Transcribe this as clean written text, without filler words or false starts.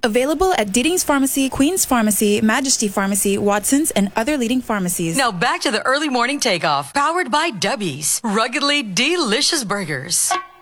Available at Deeding's Pharmacy, Queen's Pharmacy, Majesty Pharmacy, Watson's, and other leading pharmacies. Now back to the early morning takeoff, powered by Dubby's. Ruggedly delicious burgers.